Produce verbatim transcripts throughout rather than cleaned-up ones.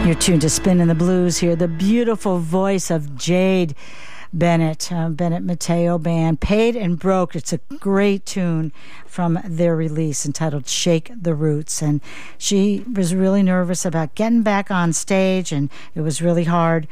You're tuned to Spin in the Blues here. The beautiful voice of Jade Bennett, uh, Bennett Mateo Band, Paid and Broke. It's a great tune from their release entitled Shake the Roots. And she was really nervous about getting back on stage, and it was really hard.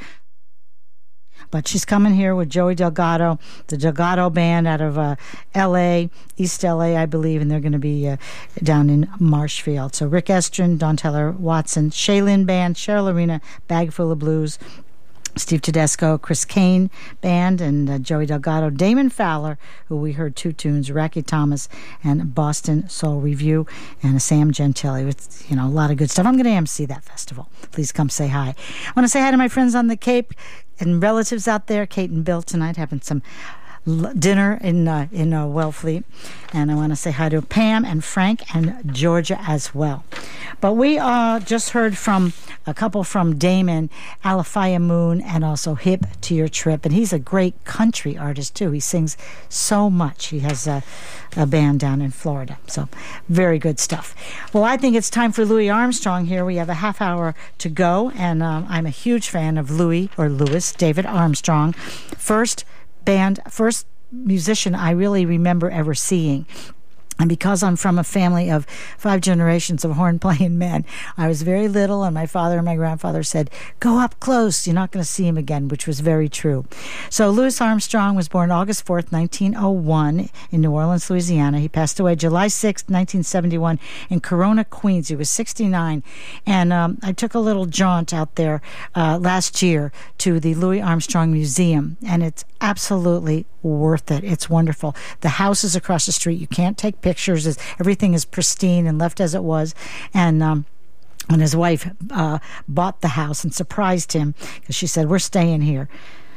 But she's coming here with Joey Delgado, the Delgado Band out of uh, L A, East L A, I believe, and they're going to be uh, down in Marshfield. So Rick Estrin, Don Taylor Watson, Shaylin Band, Cheryl Arena, Bag Full of Blues, Steve Tedesco, Chris Kane Band, and uh, Joey Delgado, Damon Fowler, who we heard two tunes, Racky Thomas, and Boston Soul Review, and a Sam Gentile with, you know, a lot of good stuff. I'm going to M C that festival. Please come say hi. I want to say hi to my friends on the Cape and relatives out there. Kate and Bill tonight having some l- dinner in uh, in uh, Wellfleet, and I want to say hi to Pam and Frank and Georgia as well. But we uh, just heard from a couple from Damon, Alafaya Moon, and also Hip to Your Trip, and he's a great country artist too. He sings so much. He has a, a band down in Florida, so very good stuff. Well, I think it's time for Louis Armstrong here. We have a half hour to go, and um, I'm a huge fan of Louis, or Louis David Armstrong. First band, first musician I really remember ever seeing. And because I'm from a family of five generations of horn-playing men, I was very little, and my father and my grandfather said, go up close, you're not going to see him again, which was very true. So Louis Armstrong was born August fourth, nineteen oh one in New Orleans, Louisiana. He passed away July sixth, nineteen seventy-one in Corona, Queens. He was sixty-nine. And um, I took a little jaunt out there uh, last year to the Louis Armstrong Museum, and it's absolutely worth it. It's wonderful. The house is across the street. You can't take pictures. Everything is pristine and left as it was. And um, when his wife uh, bought the house and surprised him, because she said, we're staying here.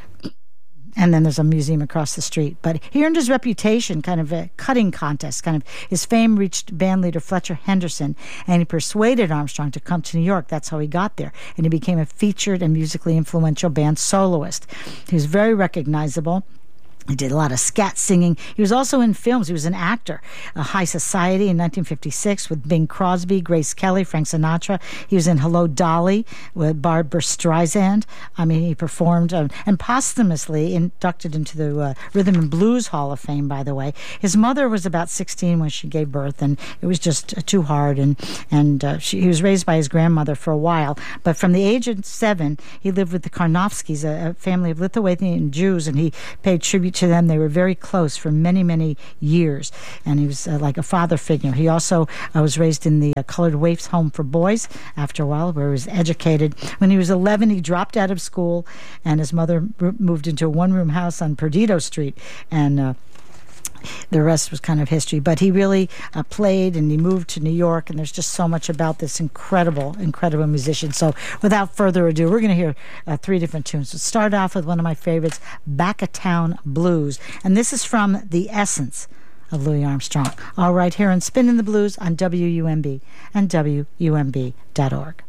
And then there's a museum across the street. But he earned his reputation, kind of a cutting contest. Kind of his fame reached band leader Fletcher Henderson, and he persuaded Armstrong to come to New York. That's how he got there. And he became a featured and musically influential band soloist. He was very recognizable. He did a lot of scat singing. He was also in films. He was an actor. Uh, High Society in nineteen fifty-six with Bing Crosby, Grace Kelly, Frank Sinatra. He was in Hello, Dolly with Barbra Streisand. I mean, he performed uh, and posthumously inducted into the uh, Rhythm and Blues Hall of Fame, by the way. His mother was about sixteen when she gave birth, and it was just uh, too hard. And, and uh, she, he was raised by his grandmother for a while. But from the age of seven, he lived with the Karnofskys, a, a family of Lithuanian Jews, and he paid tribute to them. They were very close for many, many years, and he was uh, like a father figure. He also uh, was raised in the uh, Colored Waifs Home for Boys after a while, where he was educated. When he was eleven, he dropped out of school, and his mother r- moved into a one-room house on Perdido Street, and uh, the rest was kind of history. But he really uh, played, and he moved to New York, and there's just so much about this incredible, incredible musician. So without further ado, we're going to hear uh, three different tunes. We'll start off with one of my favorites, Back of Town Blues. And this is from the essence of Louis Armstrong. All right, here on Spin in the Blues on W U M B and W U M B dot org.